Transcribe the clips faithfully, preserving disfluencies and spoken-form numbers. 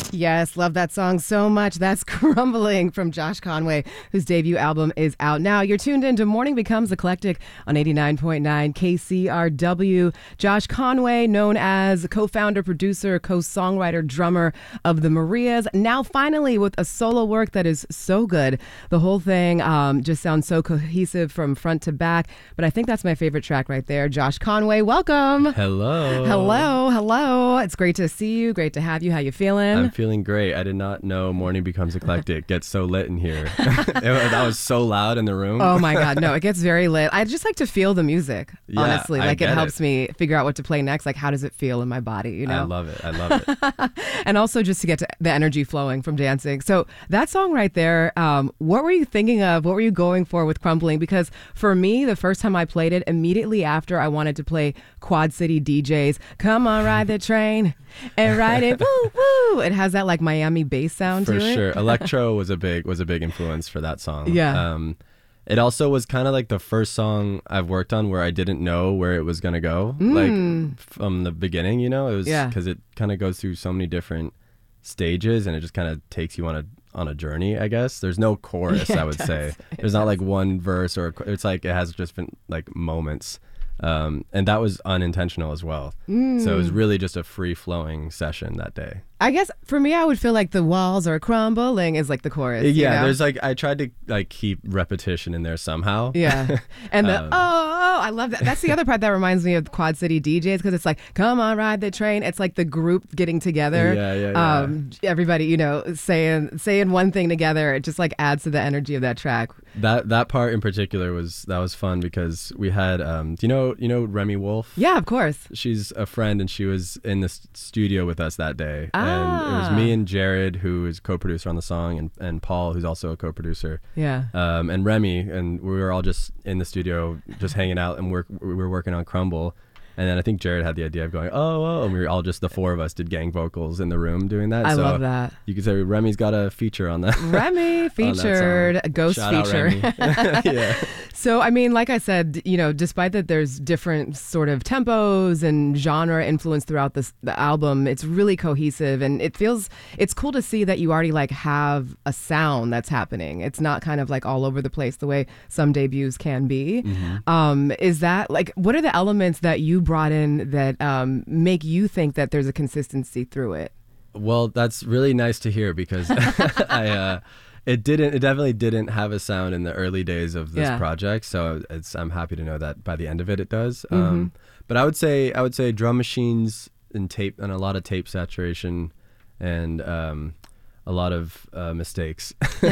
Yes, love that song so much. That's Crumbling from Josh Conway, whose debut album is out now. You're tuned in to Morning Becomes Eclectic on eighty-nine point nine K C R W. Josh Conway, known as co-founder, producer, co-songwriter, drummer of the Marias, now finally with a solo work that is so good. The whole thing um, just sounds so cohesive from front to back, but I think that's my favorite track right there. Josh Conway, welcome. Hello. Hello, hello. It's great to see you. Great to have you. How you feeling? I'm feeling great. I did not know Morning Becomes Eclectic gets so lit in here. it, that was so loud in the room. Oh my God, no, it gets very lit. I just like to feel the music, yeah, honestly. I Like it helps it. me figure out what to play next. Like, how does it feel in my body, you know? I love it. I love it. And also just to get to the energy flowing from dancing. So that song right there, um, what were you thinking of? What were you going for with Crumbling? Because for me, the first time I played it, immediately after I wanted to play Quad City D Js, Come On Ride the Train and Ride It, woo, woo. It has that like Miami bass sound For to it. sure. Electro was a big was a big influence for that song. Yeah. Um, it also was kind of like the first song I've worked on where I didn't know where it was going to go. Mm. Like from the beginning, you know, it was Yeah. because it kind of goes through so many different stages and it just kind of takes you on a on a journey, I guess. There's no chorus, Yeah, I would it say. does. It There's not does. like one verse or a, cho- it's like it has just been like moments. Um, and that was unintentional as well. Mm. So it was really just a free flowing session that day. I guess for me, I would feel like the walls are crumbling is like the chorus. you Yeah, know? there's like I tried to like keep repetition in there somehow. Yeah. And the, Um, oh, oh, I love that. That's the other part that reminds me of Quad City D Js because it's like, come on, ride the train. It's like the group getting together. Yeah, yeah, yeah. Um, everybody, you know, saying saying one thing together. It just like adds to the energy of that track. That that part in particular was that was fun because we had um do you know you know Remy Wolf? Yeah, of course. She's a friend and she was in the s- studio with us that day. Ah. And it was me and Jared, who is co-producer on the song, and, and Paul, who's also a co-producer. Yeah. Um, and Remy, and we were all just in the studio, just hanging out, and work. We were working on Crumble, and then I think Jared had the idea of going, oh, oh, and we were all just the four of us did gang vocals in the room doing that. I so love that. You could say Remy's got a feature on that. Remy featured, a ghost Shout out feature. Remy. Yeah. So, I mean, like I said, you know, despite that there's different sort of tempos and genre influence throughout this, the album, it's really cohesive and it feels, it's cool to see that you already like have a sound that's happening. It's not kind of like all over the place the way some debuts can be. Mm-hmm. Um, is that like, what are the elements that you brought in that um, make you think that there's a consistency through it? Well, that's really nice to hear because I, uh, it didn't, it definitely didn't have a sound in the early days of this Yeah. project. So it's, I'm happy to know that by the end of it, it does. Mm-hmm. Um, but I would say, I would say drum machines and tape and a lot of tape saturation and, um, a lot of uh, mistakes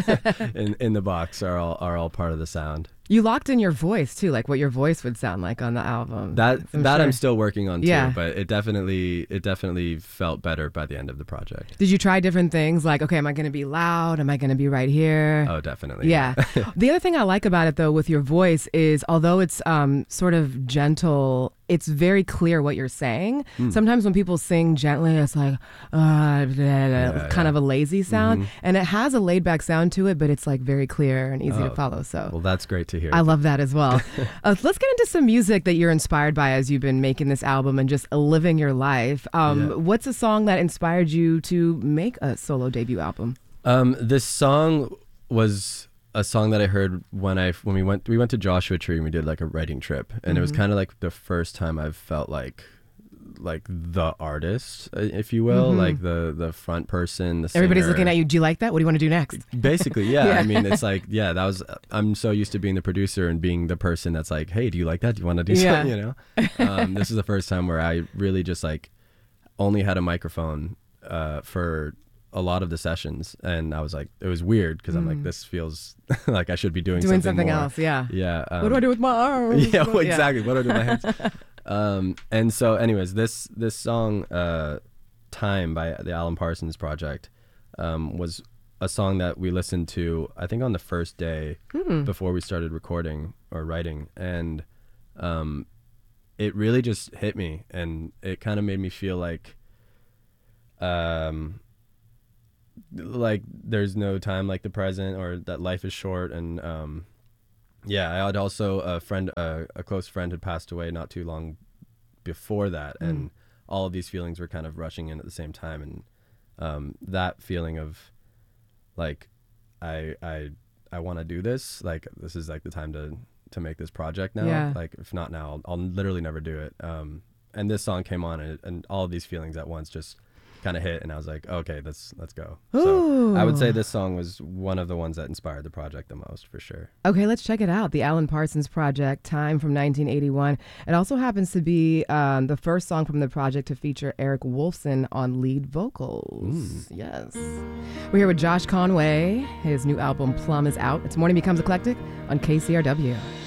in, in the box are all, are all part of the sound. You locked in your voice too, like what your voice would sound like on the album. That I'm that sure. I'm still working on too, Yeah. but it definitely it definitely felt better by the end of the project. Did you try different things like, okay, am I going to be loud? Am I going to be right here? Oh, definitely. Yeah. The other thing I like about it, though, with your voice is although it's um, sort of gentle, it's very clear what you're saying. Mm. Sometimes when people sing gently, it's like, uh, blah, blah, Yeah, kind yeah. of a lazy sound. Mhm. And it has a laid back sound to it, but it's like very clear and easy to Oh, follow. So Well, that's great to hear. I love that as well. uh, let's get into some music that you're inspired by as you've been making this album and just living your life. Um, Yeah. What's a song that inspired you to make a solo debut album? Um, this song was a song that I heard when I when we went we went to Joshua Tree and we did like a writing trip, and it was Mhm. kind of like the first time I've felt like like the artist, uh, if you will, Mhm. like the the front person. The Everybody's singer. looking at you. Do you like that? What do you want to do next? Basically, yeah. Yeah. I mean, it's like, yeah, that was, I'm so used to being the producer and being the person that's like, hey, do you like that? Do you want to do Yeah. something, you know? Um, this is the first time where I really just like only had a microphone uh, for a lot of the sessions. And I was like, it was weird because I'm like, Mm. this feels like I should be doing, Doing something, something more. else, yeah. Yeah. Um, What do I do with my arms? yeah, well, exactly. What do I do with my hands? Um, and so anyways, this, this song, uh, Time by the Alan Parsons Project, um, was a song that we listened to, I think on the first day Hmm. before we started recording or writing. And, um, it really just hit me and it kind of made me feel like, um, like there's no time like the present or that life is short. And, um, yeah, I had also a friend, uh, a close friend had passed away not too long before that. Mm. And all of these feelings were kind of rushing in at the same time. And um, that feeling of like, I I I want to do this. Like this is like the time to to make this project now. Yeah. Like if not now, I'll, I'll literally never do it. Um, and this song came on, and, and all of these feelings at once just kind of hit, and I was like, okay, let's let's go. Ooh. So I would say this song was one of the ones that inspired the project the most, for sure. Okay, let's check it out. The Alan Parsons Project, Time from nineteen eighty-one. It also happens to be um, the first song from the project to feature Eric Wolfson on lead vocals. Mm. Yes. We're here with Josh Conway. His new album, Plum, is out. It's Morning Becomes Eclectic on K C R W.